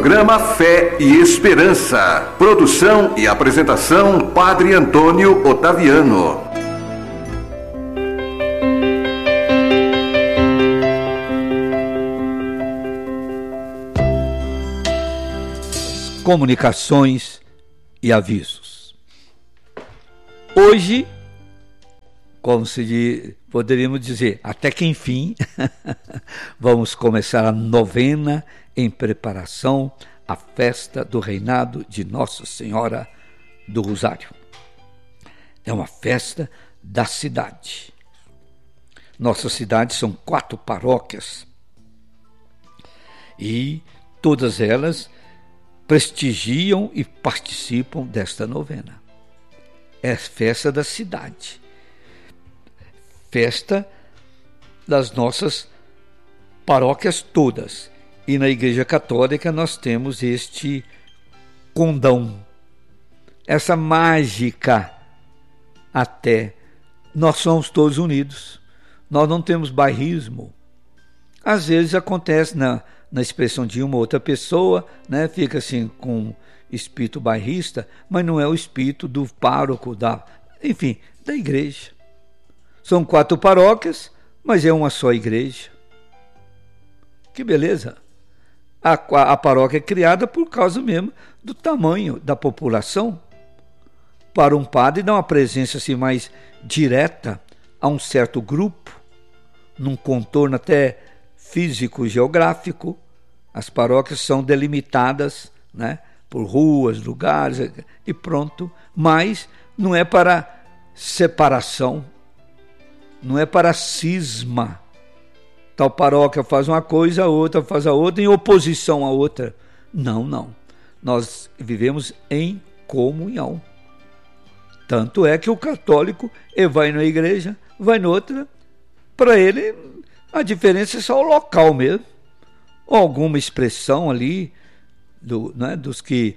Programa Fé e Esperança. Produção e apresentação, Padre Antônio Otaviano. Comunicações e avisos. Hoje, poderíamos dizer, até que enfim, vamos começar a novena em preparação à festa do reinado de Nossa Senhora do Rosário. É uma festa da cidade. Nossa cidade são 4 paróquias e todas elas prestigiam e participam desta novena. É festa da cidade, festa das nossas paróquias todas. E na Igreja Católica nós temos este condão, essa mágica até. Nós somos todos unidos, nós não temos bairrismo. Às vezes acontece na expressão de uma ou outra pessoa, né, fica assim com espírito bairrista, mas não é o espírito do pároco, da igreja. São 4 paróquias, mas é uma só igreja. Que beleza! A paróquia é criada por causa mesmo do tamanho da população. Para um padre dar uma presença assim mais direta a um certo grupo, num contorno até físico-geográfico. As paróquias são delimitadas, né, por ruas, lugares e pronto. Mas não é para separação, não é para cisma. Tal paróquia faz uma coisa, a outra faz a outra, em oposição à outra. Não. Nós vivemos em comunhão. Tanto é que o católico vai na igreja, vai noutra. Para ele, a diferença é só o local mesmo. Ou alguma expressão ali dos que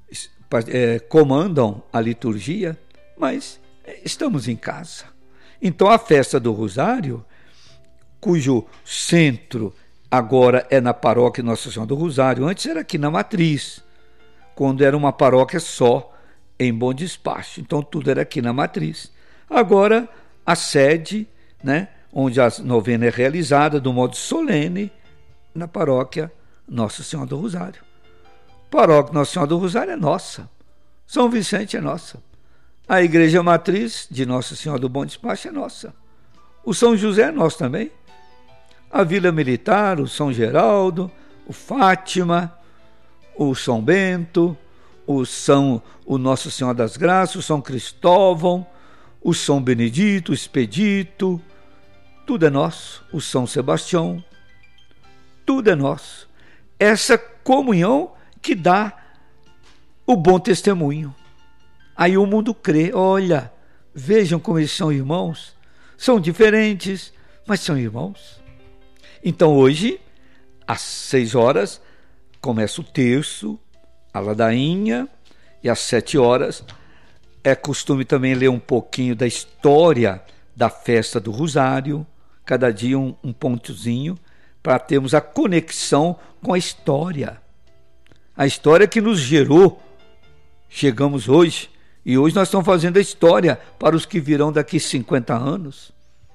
comandam a liturgia. Mas estamos em casa. Então a festa do Rosário, cujo centro agora é na paróquia Nossa Senhora do Rosário. Antes era aqui na Matriz, quando era uma paróquia só, em Bom Despacho. Então tudo era aqui na Matriz. Agora a sede, né, onde a novena é realizada do modo solene, na paróquia Nossa Senhora do Rosário. Paróquia Nossa Senhora do Rosário é nossa. São Vicente é nossa. A Igreja Matriz de Nossa Senhora do Bom Despacho é nossa. O São José é nosso também. A Vila Militar, o São Geraldo, o Fátima, o São Bento, o Nossa Senhora das Graças, o São Cristóvão, o São Benedito, o Expedito, tudo é nosso. O São Sebastião, tudo é nosso. Essa comunhão que dá o bom testemunho. Aí o mundo crê, olha, vejam como eles são irmãos, são diferentes, mas são irmãos. Então hoje, às 6 horas, começa o terço, a ladainha, e às 7 horas é costume também ler um pouquinho da história da festa do Rosário, cada dia um pontozinho, para termos a conexão com a história. A história que nos gerou, chegamos hoje, e hoje nós estamos fazendo a história para os que virão daqui 50 anos.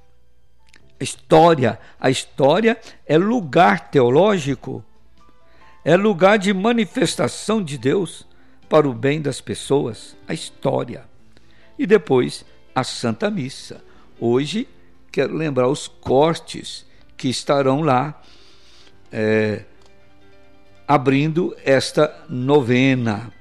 A história é lugar teológico, é lugar de manifestação de Deus para o bem das pessoas, a história. E depois a Santa Missa. Hoje quero lembrar os cortes que estarão lá abrindo esta novena.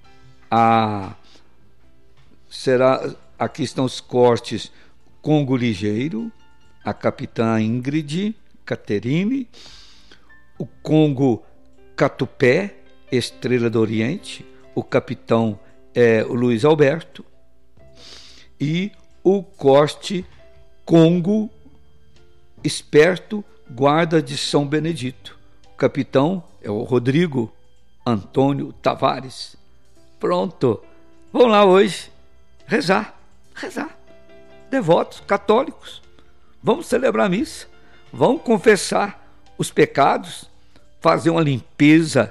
Aqui estão os cortes: Congo Ligeiro, a capitã Ingrid Caterine, o Congo Catupé, Estrela do Oriente, o capitão o Luiz Alberto, e o corte Congo Esperto, Guarda de São Benedito. O capitão é o Rodrigo Antônio Tavares. Pronto, vão lá hoje rezar. Devotos, católicos, vamos celebrar a missa, vamos confessar os pecados, fazer uma limpeza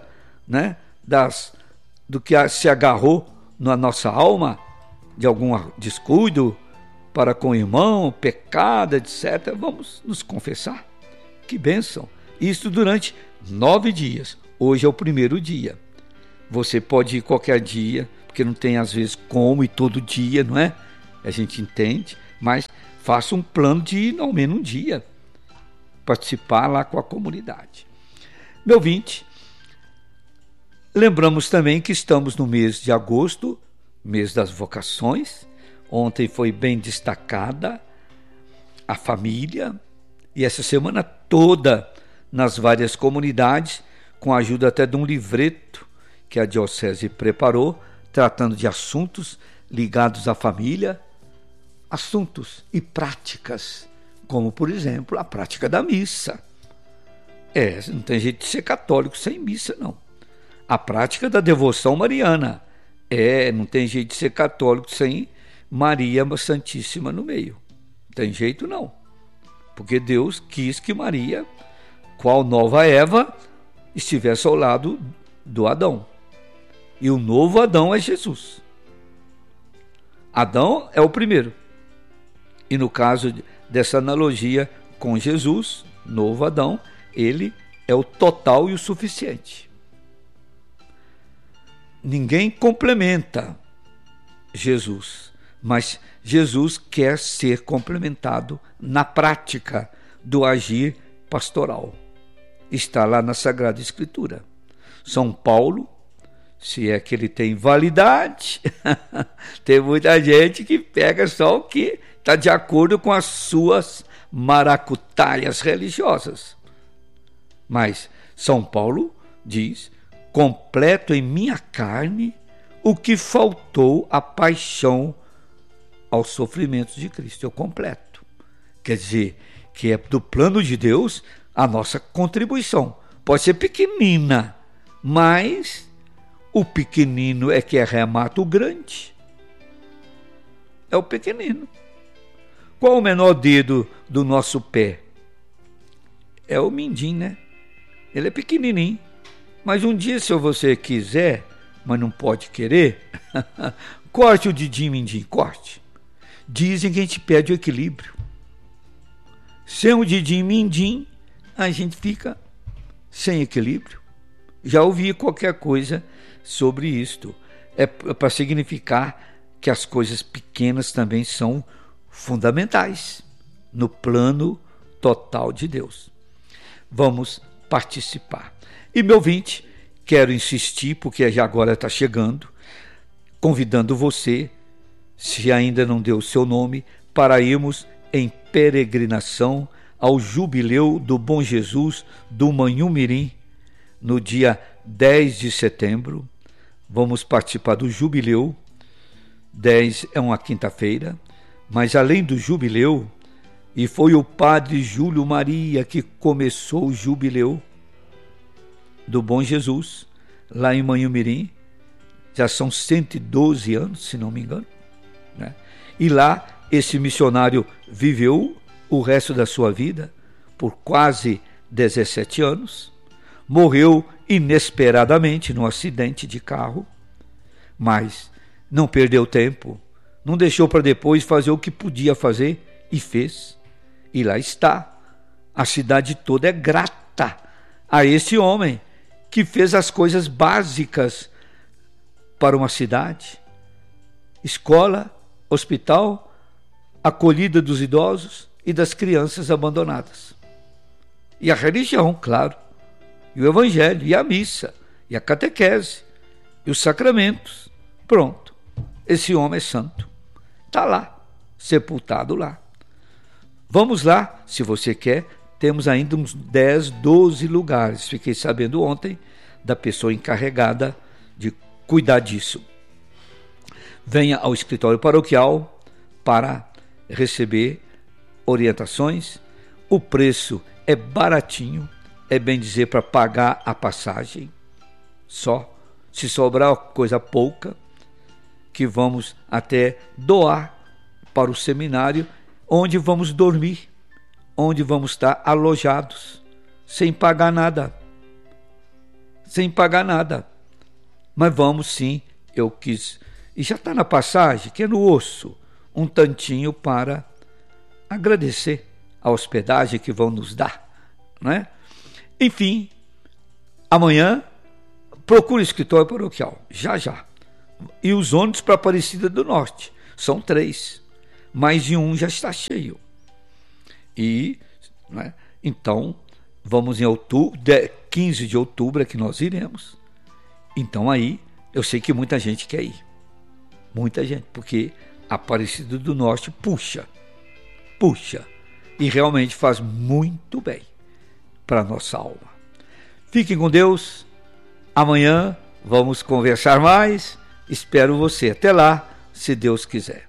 né, do que se agarrou na nossa alma, de algum descuido para com o irmão, pecado, etc., vamos nos confessar. Que bênção! Isso durante 9 dias. Hoje é o primeiro dia. Você pode ir qualquer dia, porque não tem às vezes como ir todo dia, não é? A gente entende, mas faça um plano de ir ao menos um dia, participar lá com a comunidade. Meu ouvinte, lembramos também que estamos no mês de agosto, mês das vocações. Ontem foi bem destacada a família, e essa semana toda nas várias comunidades, com a ajuda até de um livreto que a Diocese preparou, tratando de assuntos ligados à família, assuntos e práticas, como, por exemplo, a prática da missa. Não tem jeito de ser católico sem missa, não. A prática da devoção mariana. Não tem jeito de ser católico sem Maria Santíssima no meio. Não tem jeito, não. Porque Deus quis que Maria, qual nova Eva, estivesse ao lado do Adão. E o novo Adão é Jesus. Adão é o primeiro. E no caso dessa analogia com Jesus, novo Adão, ele é o total e o suficiente. Ninguém complementa Jesus, mas Jesus quer ser complementado na prática do agir pastoral. Está lá na Sagrada Escritura. São Paulo, se é que ele tem validade, tem muita gente que pega só o que está de acordo com as suas maracutaias religiosas. Mas São Paulo diz: completo em minha carne o que faltou à paixão, aos sofrimentos de Cristo. Eu completo. Quer dizer, que é do plano de Deus a nossa contribuição. Pode ser pequenina, mas o pequenino é que arremata o grande. É o pequenino. Qual o menor dedo do nosso pé? É o mindinho, né? Ele é pequenininho. Mas um dia, se você quiser, mas não pode querer, corte o dedinho mindinho, corte. Dizem que a gente perde o equilíbrio. Sem o dedinho mindinho, a gente fica sem equilíbrio. Já ouvi qualquer coisa sobre isto. É para significar que as coisas pequenas também são fundamentais no plano total de Deus. Vamos participar. E, meu ouvinte, quero insistir, porque já agora está chegando, convidando você, se ainda não deu o seu nome, para irmos em peregrinação ao Jubileu do Bom Jesus do Manhumirim, no dia 10 de setembro. Vamos participar do Jubileu. 10 é uma quinta-feira, mas além do Jubileu, e foi o padre Júlio Maria que começou o Jubileu do Bom Jesus, lá em Manhumirim, já são 112 anos, se não me engano, né? E lá esse missionário viveu o resto da sua vida, por quase 17 anos, morreu inesperadamente num acidente de carro, mas não perdeu tempo, não deixou para depois fazer o que podia fazer e fez. E lá está. A cidade toda é grata a esse homem que fez as coisas básicas para uma cidade: escola, hospital, acolhida dos idosos e das crianças abandonadas. E a religião, claro, e o evangelho, e a missa, e a catequese, e os sacramentos. Pronto, esse homem é santo. Está lá, sepultado lá. Vamos lá, se você quer. Temos ainda uns 10, 12 lugares. Fiquei sabendo ontem da pessoa encarregada de cuidar disso. Venha ao escritório paroquial para receber orientações. O preço é baratinho, é bem dizer, para pagar a passagem. Só, se sobrar coisa pouca, que vamos até doar para o seminário, onde vamos dormir, onde vamos estar alojados, sem pagar nada. sem pagar nada. Mas vamos sim, eu quis. E já está na passagem, que é no osso, um tantinho para agradecer a hospedagem que vão nos dar, né? Enfim, amanhã procure o escritório paroquial, já. E os ônibus para Aparecida do Norte, são 3, mais de um já está cheio. E, né, então, vamos em outubro, 15 de outubro é que nós iremos. Então aí, eu sei que muita gente quer ir, muita gente, porque Aparecida do Norte puxa, e realmente faz muito bem para a nossa alma. Fiquem com Deus, amanhã vamos conversar mais, espero você, até lá, se Deus quiser.